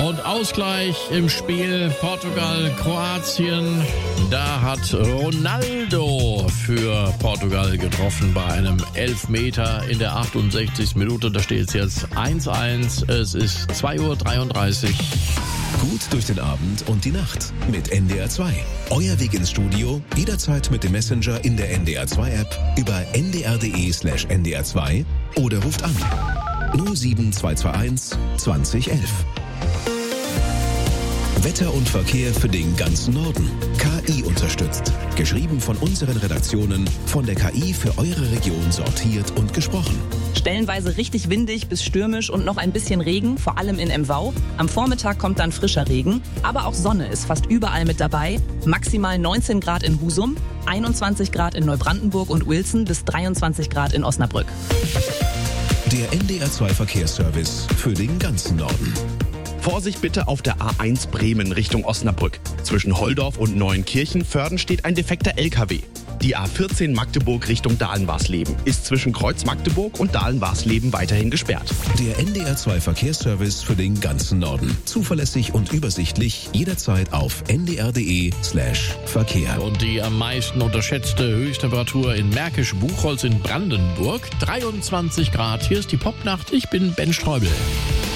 Und Ausgleich im Spiel Portugal-Kroatien. Da hat Ronaldo für Portugal getroffen bei einem Elfmeter in der 68. Minute. Da steht es jetzt 1-1. Es ist 2:33 Uhr. Gut durch den Abend und die Nacht mit NDR 2. Euer Weg ins Studio jederzeit mit dem Messenger in der NDR 2 App über ndr.de/NDR 2 oder ruft an 07221 2011. Wetter und Verkehr für den ganzen Norden. KI unterstützt. Geschrieben von unseren Redaktionen, von der KI für eure Region sortiert und gesprochen. Stellenweise richtig windig bis stürmisch und noch ein bisschen Regen, vor allem in MV. Am Vormittag kommt dann frischer Regen, aber auch Sonne ist fast überall mit dabei. Maximal 19 Grad in Husum, 21 Grad in Neubrandenburg und Uelzen bis 23 Grad in Osnabrück. Der NDR 2 Verkehrsservice für den ganzen Norden. Vorsicht bitte auf der A1 Bremen Richtung Osnabrück. Zwischen Holdorf und Neuenkirchen-Vörden steht ein defekter LKW. Die A14 Magdeburg Richtung Dahlen-Warsleben ist zwischen Kreuz Magdeburg und Dahlen-Warsleben weiterhin gesperrt. Der NDR 2 Verkehrsservice für den ganzen Norden. Zuverlässig und übersichtlich jederzeit auf ndr.de/Verkehr. Und die am meisten unterschätzte Höchsttemperatur in Märkisch-Buchholz in Brandenburg. 23 Grad. Hier ist die Popnacht. Ich bin Ben Streubel.